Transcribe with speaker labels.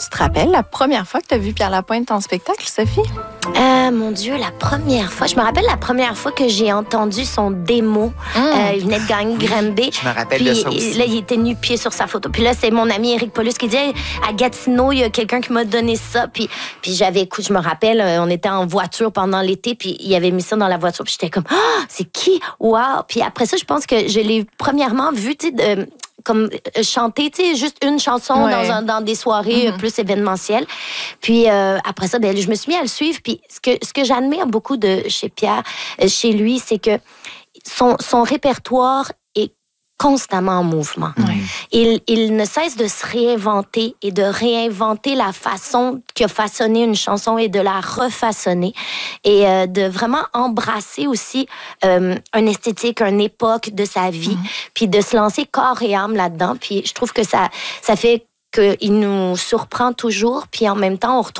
Speaker 1: tu te rappelles la première fois que tu as vu Pierre Lapointe en spectacle, Sophie?
Speaker 2: Mon Dieu, la première fois. Je me rappelle la première fois que j'ai entendu son démo. Il venait de gagner Granby.
Speaker 3: Je me rappelle
Speaker 2: puis,
Speaker 3: de ça aussi.
Speaker 2: Là, il était nu-pied sur sa photo. Puis là, c'est mon ami Éric Paulus qui dit hey, à Gatineau, il y a quelqu'un qui m'a donné ça. Puis écoute, je me rappelle, on était en voiture pendant l'été, puis il avait mis ça dans la voiture. Puis j'étais comme, c'est qui? Wow! Puis après ça, je pense que je l'ai premièrement vu, tu sais, comme chanter, tu sais, juste une chanson dans des soirées plus événementielles. Puis après ça, je me suis mis à le suivre. Puis ce que j'admire beaucoup de chez Pierre, chez lui, c'est que son répertoire est constamment en mouvement. Il ne cesse de se réinventer et de réinventer la façon qu'il a façonné une chanson et de la refaçonner et de vraiment embrasser aussi une esthétique, une époque de sa vie, puis de se lancer corps et âme là-dedans. Puis je trouve que ça fait qu'il nous surprend toujours, puis en même temps, on retrouve